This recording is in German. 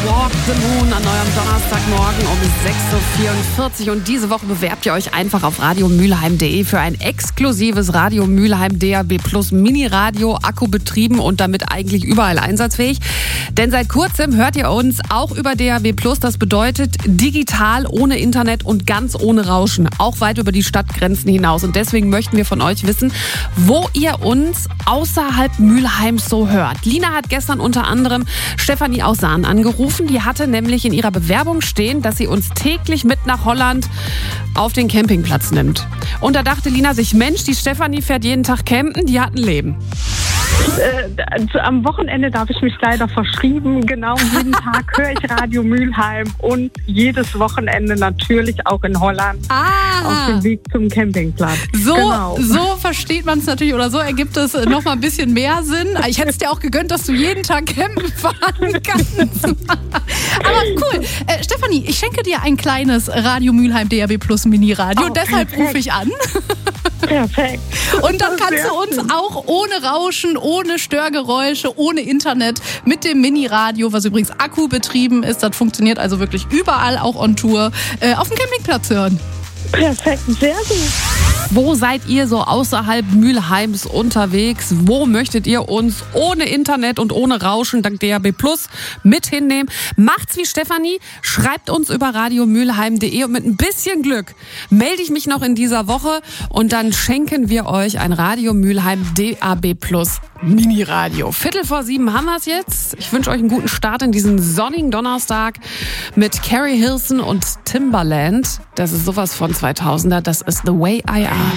Walk the Moon an eurem Donnerstagmorgen um 6.44 Uhr. Und diese Woche bewerbt ihr euch einfach auf radiomülheim.de für ein exklusives Radio Mülheim DAB Plus Mini-Radio, akkubetrieben und damit eigentlich überall einsatzfähig. Denn seit kurzem hört ihr uns auch über DAB Plus. Das bedeutet digital, ohne Internet und ganz ohne Rauschen. Auch weit über die Stadtgrenzen hinaus. Und deswegen möchten wir von euch wissen, wo ihr uns außerhalb Mülheims so hört. Lina hat gestern unter anderem Stefanie aus Sahn angerufen. Die hatte nämlich in ihrer Bewerbung stehen, dass sie uns täglich mit nach Holland auf den Campingplatz nimmt. Und da dachte Lina sich, Mensch, die Stefanie fährt jeden Tag campen, die hat ein Leben. Am Wochenende darf ich mich leider verschrieben. Genau, jeden Tag höre ich Radio Mülheim und jedes Wochenende natürlich auch in Holland auf dem Weg zum Campingplatz. So versteht man es natürlich oder so ergibt es noch mal ein bisschen mehr Sinn. Ich hätte es dir auch gegönnt, dass du jeden Tag campen fahren kannst. Aber cool. Stefanie, ich schenke dir ein kleines Radio Mülheim DAB Plus Mini-Radio. Deshalb rufe ich an. Perfekt. Und dann kannst du uns auch ohne Rauschen, ohne Störgeräusche, ohne Internet mit dem Mini-Radio, was übrigens akkubetrieben ist, das funktioniert also wirklich überall, auch on Tour, auf dem Campingplatz hören. Perfekt, sehr gut. Wo seid ihr so außerhalb Mülheims unterwegs? Wo möchtet ihr uns ohne Internet und ohne Rauschen dank DAB Plus mit hinnehmen? Macht's wie Stefanie, schreibt uns über radiomülheim.de und mit ein bisschen Glück melde ich mich noch in dieser Woche und dann schenken wir euch ein Radio Mülheim DAB Plus Mini-Radio. 6:45 haben wir es jetzt. Ich wünsche euch einen guten Start in diesen sonnigen Donnerstag mit Carrie Hilson und Timbaland. Das ist sowas von 2000er. Das ist The Way I Am.